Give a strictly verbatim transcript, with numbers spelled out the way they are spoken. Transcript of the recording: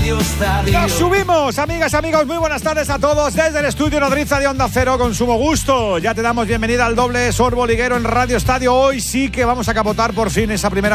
Radio Estadio. Nos subimos, amigas, amigos, muy buenas tardes a todos desde el estudio Nodriza de Onda Cero con sumo gusto. Ya te damos bienvenida al doble sorbo liguero en Radio Estadio. Hoy sí que vamos a capotar por fin esa primera